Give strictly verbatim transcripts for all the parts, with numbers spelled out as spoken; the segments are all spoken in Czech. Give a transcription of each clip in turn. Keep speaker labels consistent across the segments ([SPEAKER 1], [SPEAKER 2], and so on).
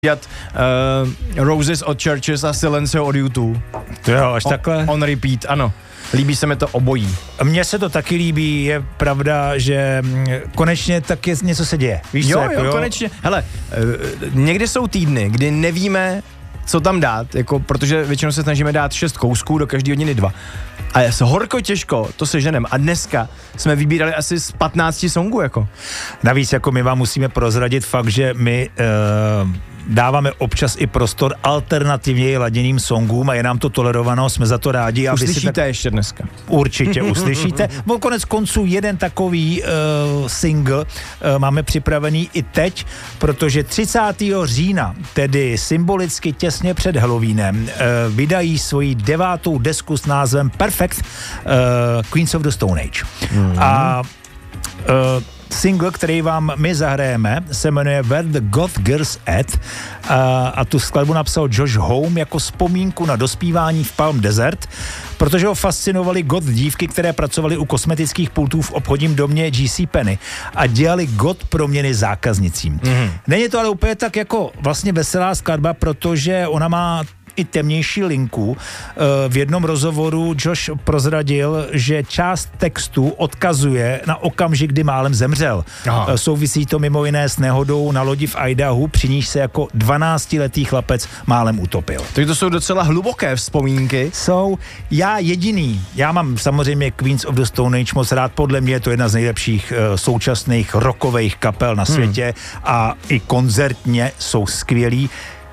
[SPEAKER 1] dělat uh, Roses od Churches a Silencio od U dva.
[SPEAKER 2] To jo, až
[SPEAKER 1] on,
[SPEAKER 2] takhle?
[SPEAKER 1] On repeat, ano. Líbí se mi to obojí.
[SPEAKER 2] Mně se to taky líbí, je pravda, že konečně tak je, něco se děje. Víš
[SPEAKER 1] jo,
[SPEAKER 2] co, jako,
[SPEAKER 1] jo,
[SPEAKER 2] jo,
[SPEAKER 1] konečně. Hele, uh, někdy jsou týdny, kdy nevíme, co tam dát, jako, protože většinou se snažíme dát šest kousků, do každý hodiny dva. A je horko těžko, to se ženem. A dneska jsme vybírali asi z patnácti songů, jako.
[SPEAKER 2] Navíc, jako my vám musíme prozradit fakt, že my uh, dáváme občas i prostor alternativně laděným songům a je nám to tolerováno, jsme za to rádi.
[SPEAKER 1] Uslyšíte
[SPEAKER 2] tak...
[SPEAKER 1] ještě dneska.
[SPEAKER 2] Určitě uslyšíte. Bo konec konců jeden takový uh, single uh, máme připravený i teď, protože třicátého října, tedy symbolicky těsně před Halloweenem, uh, vydají svoji devátou desku s názvem Perfect, uh, Queens of the Stone Age. Mm. A uh, single, který vám my zahrajeme, se jmenuje Where the Goth Girls At a, a tu skladbu napsal Josh Home jako vzpomínku na dospívání v Palm Desert, protože ho fascinovaly goth dívky, které pracovaly u kosmetických pultů v obchodním domě J C Penney a dělali goth proměny zákaznicím. Mm-hmm. Není to ale úplně tak jako vlastně veselá skladba, protože ona má i temnější linku. V jednom rozhovoru Josh prozradil, že část textu odkazuje na okamžik, kdy málem zemřel. Aha. Souvisí to mimo jiné s nehodou na lodi v Idahu, při níž se jako dvanáctiletý chlapec málem utopil.
[SPEAKER 1] Takže to jsou docela hluboké vzpomínky.
[SPEAKER 2] Jsou já jediný. Já mám samozřejmě Queens of the Stone Age moc rád. Podle mě je to jedna z nejlepších uh, současných rockových kapel na světě hmm. a i koncertně jsou skvělí.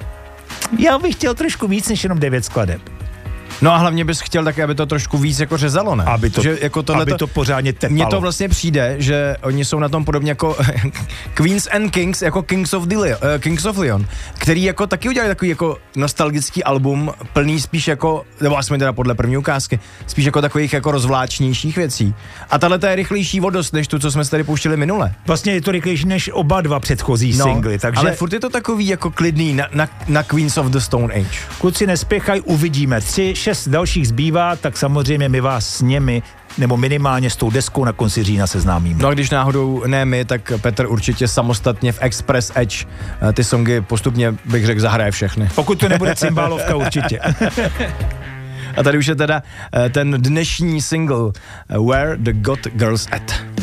[SPEAKER 2] Já bych chtěl trošku víc než jenom devět skladeb.
[SPEAKER 1] No a hlavně bys chtěl také, aby to trošku víc jako řezalo, ne?
[SPEAKER 2] Aby to,
[SPEAKER 1] že jako
[SPEAKER 2] aby to pořádně tepalo.
[SPEAKER 1] Mně to vlastně přijde, že oni jsou na tom podobně jako Queens and Kings, jako Kings of, Dili, uh, Kings of Leon, který jako taky udělali takový jako nostalgický album, plný spíš jako, nebo aspoň teda podle první ukázky, spíš jako takových jako rozvláčnějších věcí. A tahle je rychlejší vodost, než tu, co jsme si tady pouštili minule.
[SPEAKER 2] Vlastně je to rychlejší než oba dva předchozí no, singly, takže...
[SPEAKER 1] ale furt je to takový jako klidný na, na, na Queens of the Stone Age.
[SPEAKER 2] Kluci, nespěchaj, uvidíme. Tři, šest dalších zbývá, tak samozřejmě my vás s nimi nebo minimálně s tou deskou na konci října seznámíme.
[SPEAKER 1] No a když náhodou ne my, tak Petr určitě samostatně v Express Edge ty songy postupně, bych řekl, zahraje všechny.
[SPEAKER 2] Pokud to nebude cymbálovka, určitě.
[SPEAKER 1] A tady už je teda ten dnešní single Where the Goth Girls At.